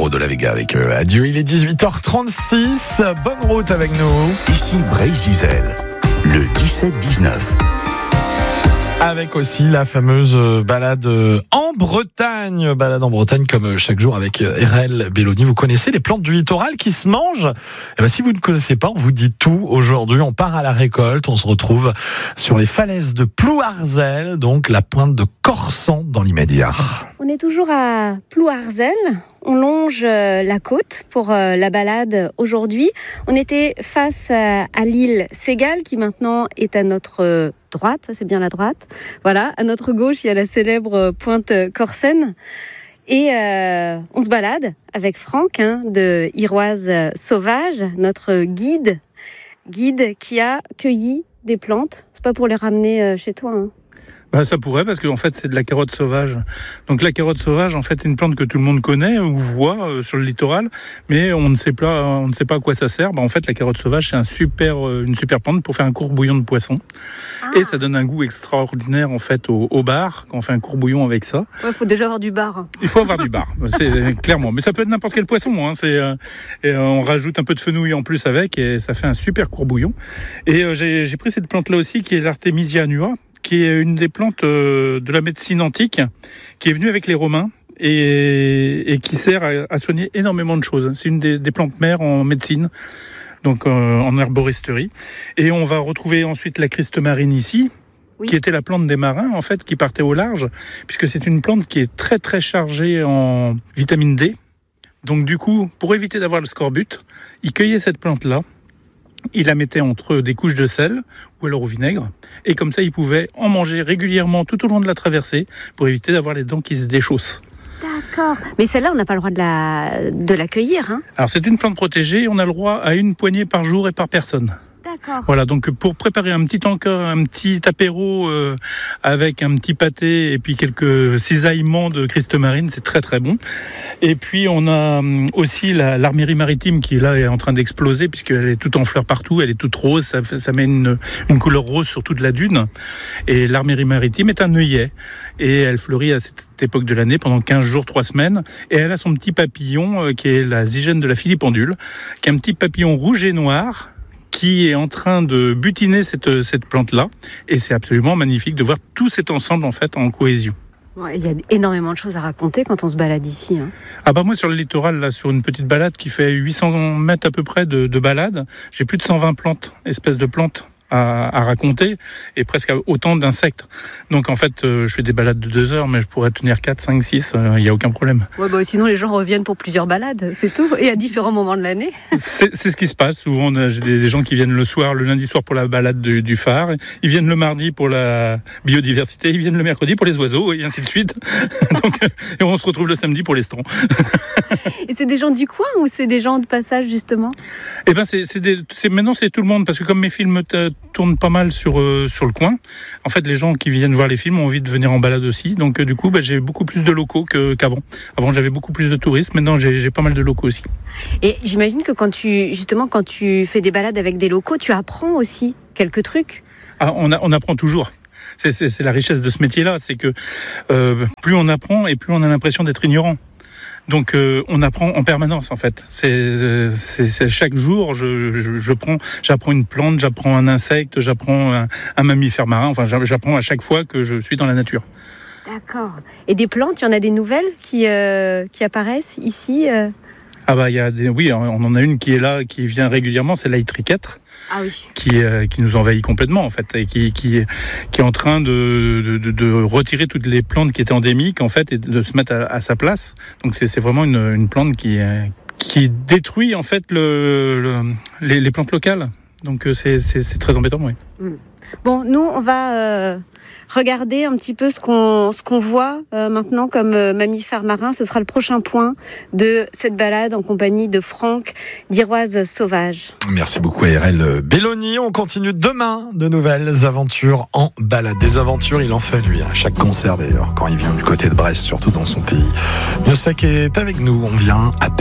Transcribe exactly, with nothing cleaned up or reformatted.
Hiro de la Vega avec euh, Adieu. Il est dix-huit heures trente-six. Bonne route avec nous. Ici Bray-Zizel, le dix-sept dix-neuf. Avec aussi la fameuse balade en Bretagne. Balade en Bretagne comme chaque jour avec R L Belloni. Vous connaissez les plantes du littoral qui se mangent? Eh ben, si vous ne connaissez pas, on vous dit tout aujourd'hui. On part à la récolte. On se retrouve sur les falaises de Plouarzel, donc la pointe de Corsan dans l'immédiat. On est toujours à Plouarzel. On longe la côte pour la balade aujourd'hui. On était face à l'île Ségale qui maintenant est à notre droite. Ça, c'est bien la droite. Voilà. À notre gauche, il y a la célèbre pointe Corsen. Et euh, on se balade avec Franck hein, de Iroise Sauvage, notre guide, guide qui a cueilli des plantes. C'est pas pour les ramener chez toi, hein. Bah, ça pourrait, parce qu'en fait, c'est de la carotte sauvage. Donc la carotte sauvage, en fait, c'est une plante que tout le monde connaît ou voit euh, sur le littoral, mais on ne sait pas, on ne sait pas à quoi ça sert. Bah, en fait, la carotte sauvage, c'est un super, euh, une super plante pour faire un courbouillon de poisson. Ah. Et ça donne un goût extraordinaire, en fait, au, au bar, quand on fait un courbouillon avec ça. Ouais, faut déjà avoir du bar. Il faut avoir du bar, c'est clairement. Mais ça peut être n'importe quel poisson, hein. C'est, euh, et, euh, on rajoute un peu de fenouil en plus avec, et ça fait un super courbouillon. Et euh, j'ai, j'ai pris cette plante-là aussi, qui est l'Artemisia annua, qui est une des plantes de la médecine antique, qui est venue avec les Romains et, et qui sert à, à soigner énormément de choses. C'est une des, des plantes mères en médecine, donc euh, en herboristerie. Et on va retrouver ensuite la Christemarine ici, oui. qui était la plante des marins, en fait, qui partait au large, puisque c'est une plante qui est très très chargée en vitamine D. Donc du coup, pour éviter d'avoir le scorbut, ils cueillaient cette plante-là, il la mettait entre des couches de sel ou alors au vinaigre, et comme ça, il pouvait en manger régulièrement tout au long de la traversée pour éviter d'avoir les dents qui se déchaussent. D'accord. Mais celle-là, on n'a pas le droit de la, de la cueillir, hein ? Alors, c'est une plante protégée, on a le droit à une poignée par jour et par personne. D'accord. Voilà, donc pour préparer un petit encas, un petit apéro euh, avec un petit pâté et puis quelques cisaillements de Christemarine, c'est très très bon. Et puis on a aussi la, l'armérie maritime qui là est en train d'exploser puisqu'elle est toute en fleurs partout, elle est toute rose, ça, ça met une, une couleur rose sur toute la dune. Et l'armérie maritime est un œillet et elle fleurit à cette époque de l'année pendant quinze jours, trois semaines. Et elle a son petit papillon euh, qui est la zygène de la filipendule, qui est un petit papillon rouge et noir qui est en train de butiner cette, cette plante-là. Et c'est absolument magnifique de voir tout cet ensemble, en fait, en cohésion. Ouais, il y a énormément de choses à raconter quand on se balade ici. Hein. Ah bah moi, sur le littoral, là, sur une petite balade qui fait huit cents mètres à peu près de, de balade, j'ai plus de cent vingt plantes, espèces de plantes à, à raconter, et presque autant d'insectes. Donc en fait, euh, je fais des balades de deux heures, mais je pourrais tenir quatre, cinq, six, il euh, n'y a aucun problème. Ouais, bah, sinon, les gens reviennent pour plusieurs balades, c'est tout, et à différents moments de l'année. C'est, c'est ce qui se passe. Souvent, j'ai des, des gens qui viennent le soir, le lundi soir pour la balade du, du phare, ils viennent le mardi pour la biodiversité, ils viennent le mercredi pour les oiseaux, et ainsi de suite. Donc, et on se retrouve le samedi pour les strands. Et c'est des gens du coin ou c'est des gens de passage, justement ? Eh ben, c'est, c'est des, c'est, maintenant, c'est tout le monde, parce que comme mes films t- tournent pas mal sur, euh, sur le coin, en fait, les gens qui viennent voir les films ont envie de venir en balade aussi. Donc, euh, du coup, bah, j'ai beaucoup plus de locaux que, qu'avant. Avant, j'avais beaucoup plus de touristes. Maintenant, j'ai, j'ai pas mal de locaux aussi. Et j'imagine que quand tu, justement, quand tu fais des balades avec des locaux, tu apprends aussi quelques trucs. Ah, on, a, on apprend toujours. C'est, c'est, c'est la richesse de ce métier-là. C'est que euh, plus on apprend et plus on a l'impression d'être ignorant. Donc euh, on apprend en permanence en fait. C'est, c'est, c'est chaque jour, je, je, je prends, j'apprends une plante, j'apprends un insecte, j'apprends un, un mammifère marin. Enfin, j'apprends à chaque fois que je suis dans la nature. D'accord. Et des plantes, il y en a des nouvelles qui euh, qui apparaissent ici. Euh... Ah bah il y a des, oui, on en a une qui est là, qui vient régulièrement, c'est l'aïtrichètre. Ah oui. Qui, euh, qui nous envahit complètement en fait, et qui, qui, qui est en train de, de, de retirer toutes les plantes qui étaient endémiques en fait et de se mettre à, à sa place. Donc c'est, c'est vraiment une, une plante qui, qui détruit en fait le, le, les, les plantes locales. Donc c'est, c'est, c'est très embêtant, oui. Mmh. Bon, nous on va euh, regarder un petit peu ce qu'on, ce qu'on voit euh, maintenant comme euh, mammifère marin. Ce sera le prochain point de cette balade en compagnie de Franck d'Iroise Sauvage. Merci beaucoup à R L Belloni. On continue demain de nouvelles aventures en balade. Des aventures, il en fait lui, à chaque concert d'ailleurs, quand il vient du côté de Brest, surtout dans son pays. Miossec est avec nous, on vient à peine.